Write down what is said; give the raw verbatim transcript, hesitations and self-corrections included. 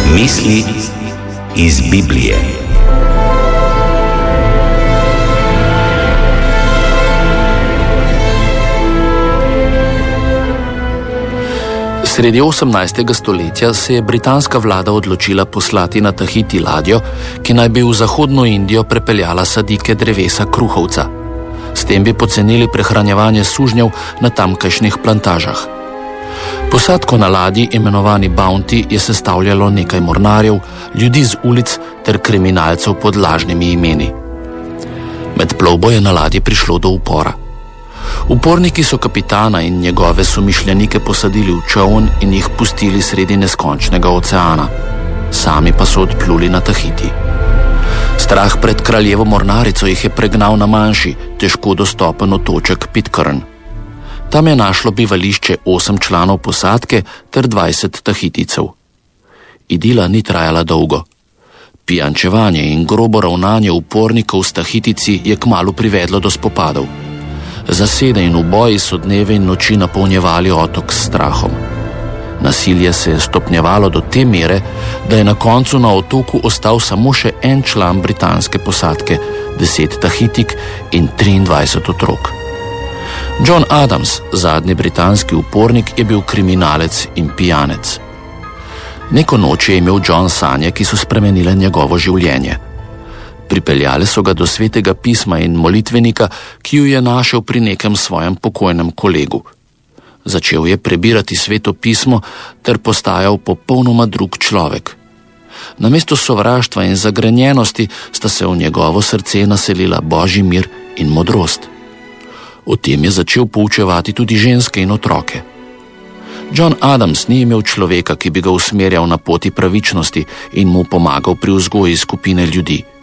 Misli iz Biblije. Sredi osemnajstega stoletja se je britanska vlada odločila poslati na Tahiti ladjo, ki naj bi v zahodno Indijo prepeljala sadike drevesa kruhovca. S tem bi pocenili prehranjevanje sužnjev na tamkajšnjih plantažah. Posadko na ladji, imenovani Bounty, je sestavljalo nekaj mornarjev, ljudi z ulic ter kriminalcev pod lažnimi imeni. Med plovbo je na ladji prišlo do upora. Uporniki so kapitana in njegove somišljenike posadili v čoln in jih pustili sredi neskončnega oceana. Sami pa so odpluli na Tahiti. Strah pred kraljevo mornarico jih je pregnal na manjši, težko dostopen otoček Pitcairn. Tam je našlo bivališče osem članov posadke ter dvajset Tahiticev. Idila ni trajala dolgo. Pijančevanje in grobo ravnanje upornikov s Tahitici je kmalu privedlo do spopadov. Zasede in uboji so dneve in noči napolnjevali otok s strahom. Nasilje se je stopnjevalo do te mere, da je na koncu na otoku ostal samo še en član britanske posadke, deset Tahitik in triindvajset otrok. John Adams, zadnji britanski upornik, je bil kriminalec in pijanec. Neko noč je imel John sanje, ki so spremenile njegovo življenje. Pripeljale so ga do svetega pisma in molitvenika, ki ju je našel pri nekem svojem pokojnem kolegu. Začel je prebirati sveto pismo ter postajal popolnoma drug človek. Namesto sovraštva in zagrenjenosti sta se v njegovo srce naselila božji mir in modrost. O tem je začel poučevati tudi ženske in otroke. John Adams ni imel človeka, ki bi ga usmerjal na poti pravičnosti in mu pomagal pri vzgoji skupine ljudi.